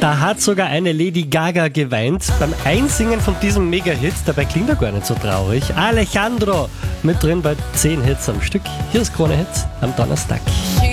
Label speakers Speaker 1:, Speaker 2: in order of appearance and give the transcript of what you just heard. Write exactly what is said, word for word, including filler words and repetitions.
Speaker 1: Da hat sogar eine Lady Gaga geweint beim Einsingen von diesem Mega-Hit. Dabei klingt er gar nicht so traurig. Alejandro mit drin bei zehn Hits am Stück. Hier ist Krone Hits am Donnerstag.